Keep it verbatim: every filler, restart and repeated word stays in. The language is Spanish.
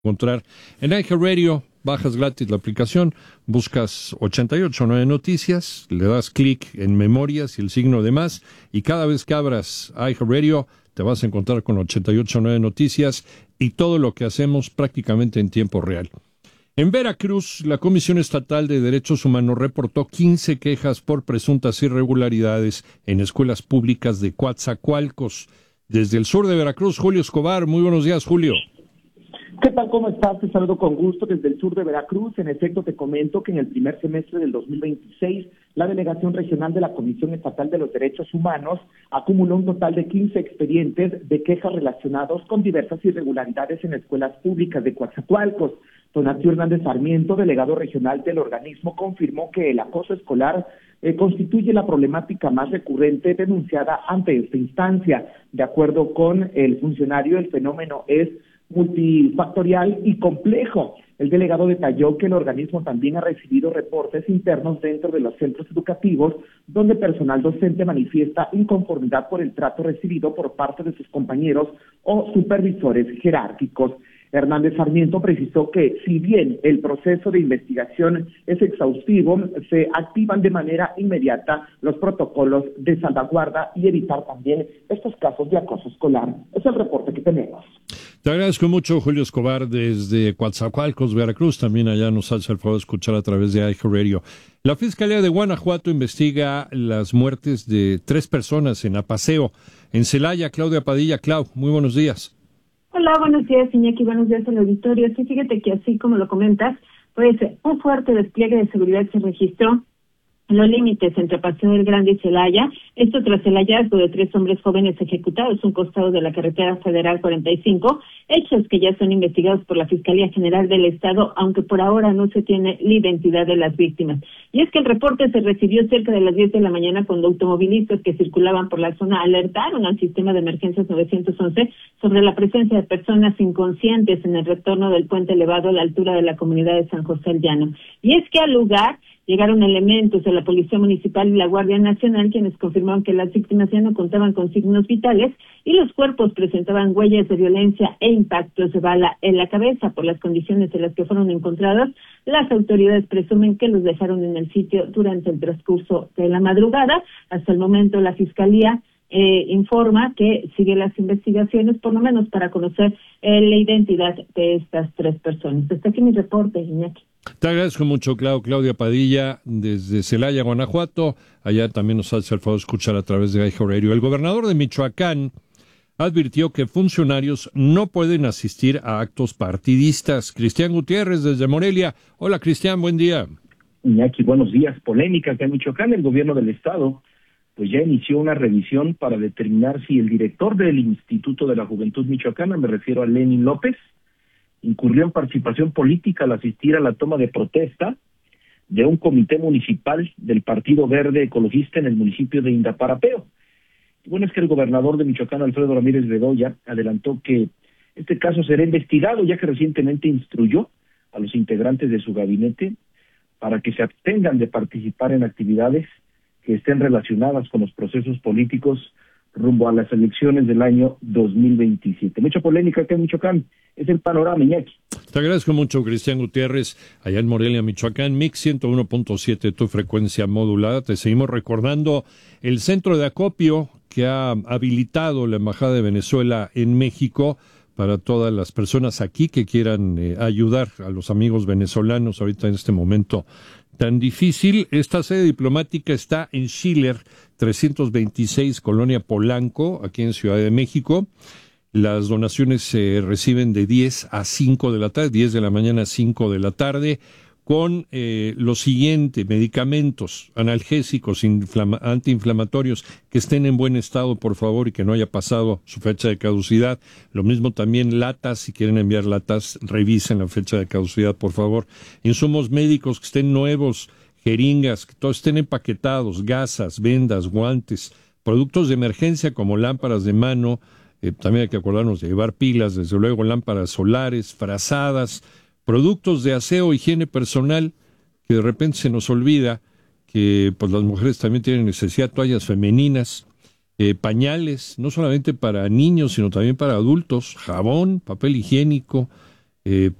encontrar en iHeartRadio. Bajas gratis la aplicación, buscas ochenta y ocho punto nueve Noticias, le das clic en Memorias y el signo de más, y cada vez que abras iHeartRadio te vas a encontrar con ochenta y ocho punto nueve Noticias y todo lo que hacemos prácticamente en tiempo real. En Veracruz, la Comisión Estatal de Derechos Humanos reportó quince quejas por presuntas irregularidades en escuelas públicas de Coatzacoalcos. Desde el sur de Veracruz, Julio Escobar. Muy buenos días, Julio. ¿Qué tal? ¿Cómo estás? Te saludo con gusto desde el sur de Veracruz. En efecto, te comento que en el primer semestre del dos mil veintiséis, la Delegación Regional de la Comisión Estatal de los Derechos Humanos acumuló un total de quince expedientes de quejas relacionados con diversas irregularidades en escuelas públicas de Coatzacoalcos. Donatiu Hernández Sarmiento, delegado regional del organismo, confirmó que el acoso escolar eh, constituye la problemática más recurrente denunciada ante esta instancia. De acuerdo con el funcionario, el fenómeno es multifactorial y complejo. El delegado detalló que el organismo también ha recibido reportes internos dentro de los centros educativos donde personal docente manifiesta inconformidad por el trato recibido por parte de sus compañeros o supervisores jerárquicos. Hernández Sarmiento precisó que si bien el proceso de investigación es exhaustivo, se activan de manera inmediata los protocolos de salvaguarda y evitar también estos casos de acoso escolar. Es el reporte que tenemos. Te agradezco mucho, Julio Escobar, desde Coatzacoalcos, Veracruz. También allá nos hace el favor de escuchar a través de iHeartRadio. La Fiscalía de Guanajuato investiga las muertes de tres personas en Apaseo. En Celaya, Claudia Padilla. Clau, muy buenos días. Hola, buenos días, Iñaki, buenos días al auditorio. Sí, fíjate que así como lo comentas, pues un fuerte despliegue de seguridad se registró en los límites entre Paseo del Grande y Celaya, esto tras el hallazgo de tres hombres jóvenes ejecutados a un costado de la carretera federal cuarenta y cinco, hechos que ya son investigados por la Fiscalía General del Estado, aunque por ahora no se tiene la identidad de las víctimas. Y es que el reporte se recibió cerca de las diez de la mañana cuando automovilistas que circulaban por la zona alertaron al sistema de emergencias nueve once sobre la presencia de personas inconscientes en el retorno del puente elevado a la altura de la comunidad de San José el Llano. Y es que al lugar llegaron elementos de la Policía Municipal y la Guardia Nacional, quienes confirmaron que las víctimas ya no contaban con signos vitales y los cuerpos presentaban huellas de violencia e impactos de bala en la cabeza. Por las condiciones en las que fueron encontrados, las autoridades presumen que los dejaron en el sitio durante el transcurso de la madrugada. Hasta el momento la Fiscalía Eh, informa que sigue las investigaciones, por lo menos para conocer eh, la identidad de estas tres personas. Hasta aquí mi reporte, Iñaki. Te agradezco mucho, Clau, Claudia Padilla, desde Celaya, Guanajuato. Allá también nos hace el favor de escuchar a través de iHeartRadio. El gobernador de Michoacán advirtió que funcionarios no pueden asistir a actos partidistas. Cristian Gutiérrez, desde Morelia. Hola, Cristian, buen día. Iñaki, buenos días. Polémica que en Michoacán el gobierno del estado pues ya inició una revisión para determinar si el director del Instituto de la Juventud Michoacana, me refiero a Lenin López, incurrió en participación política al asistir a la toma de protesta de un comité municipal del Partido Verde Ecologista en el municipio de Indaparapeo. Bueno, es que el gobernador de Michoacán, Alfredo Ramírez Bedoya, adelantó que este caso será investigado, ya que recientemente instruyó a los integrantes de su gabinete para que se abstengan de participar en actividades que estén relacionadas con los procesos políticos rumbo a las elecciones del año dos mil veintisiete. Mucha polémica acá en Michoacán. Es el panorama, Iñaki. Te agradezco mucho, Cristian Gutiérrez, allá en Morelia, Michoacán. Mix ciento uno punto siete, tu frecuencia modulada. Te seguimos recordando el centro de acopio que ha habilitado la Embajada de Venezuela en México para todas las personas aquí que quieran eh, ayudar a los amigos venezolanos ahorita en este momento tan difícil. Esta sede diplomática está en Schiller trescientos veintiséis, Colonia Polanco, aquí en Ciudad de México. Las donaciones se reciben de diez a cinco de la tarde, diez de la mañana a cinco de la tarde, con eh, lo siguiente: medicamentos, analgésicos, inflama- antiinflamatorios que estén en buen estado, por favor, y que no haya pasado su fecha de caducidad. Lo mismo también latas, si quieren enviar latas, revisen la fecha de caducidad, por favor. Insumos médicos que estén nuevos, jeringas, que todos estén empaquetados, gasas, vendas, guantes, productos de emergencia como lámparas de mano, eh, también hay que acordarnos de llevar pilas, desde luego lámparas solares, frazadas, productos de aseo, higiene personal, que de repente se nos olvida que pues las mujeres también tienen necesidad de toallas femeninas, eh, pañales, no solamente para niños, sino también para adultos, jabón, papel higiénico, eh,